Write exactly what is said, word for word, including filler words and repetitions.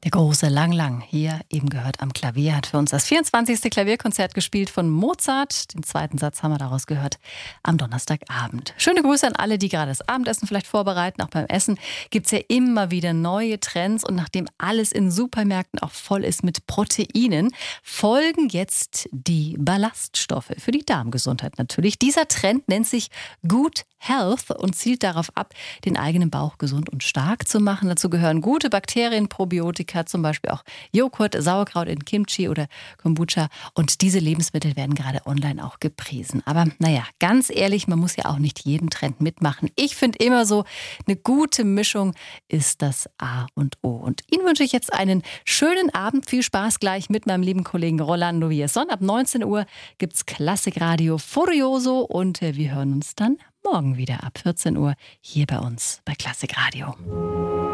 Der große Lang Lang, hier eben gehört am Klavier, hat für uns das vierundzwanzigste Klavierkonzert gespielt von Mozart. Den zweiten Satz haben wir daraus gehört am Donnerstagabend. Schöne Grüße an alle, die gerade das Abendessen vielleicht vorbereiten. Auch beim Essen gibt es ja immer wieder neue Trends. Und nachdem alles in Supermärkten auch voll ist mit Proteinen, folgen jetzt die Ballaststoffe für die Darmgesundheit natürlich. Dieser Trend nennt sich Good Health und zielt darauf ab, den eigenen Bauch gesund und stark zu machen. Dazu gehören gute Bakterien, Probiotika, zum Beispiel auch Joghurt, Sauerkraut in Kimchi oder Kombucha. Und diese Lebensmittel werden gerade online auch gepriesen. Aber naja, ganz ehrlich, man muss ja auch nicht jeden Trend mitmachen. Ich finde immer so, eine gute Mischung ist das A und O. Und Ihnen wünsche ich jetzt einen schönen Abend. Viel Spaß gleich mit meinem lieben Kollegen Rolando Villazón. Ab neunzehn Uhr gibt es Klassikradio Furioso und wir hören uns dann morgen wieder ab vierzehn Uhr hier bei uns bei Klassikradio.